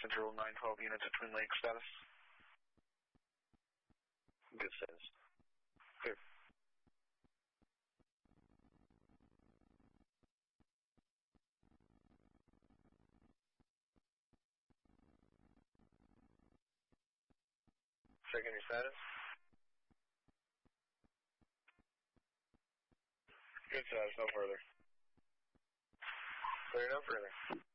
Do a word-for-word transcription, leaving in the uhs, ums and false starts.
Central nine twelve units at Twin Lakes status. Good status. Clear. Checking your status. Good status, no further. Clear, no further.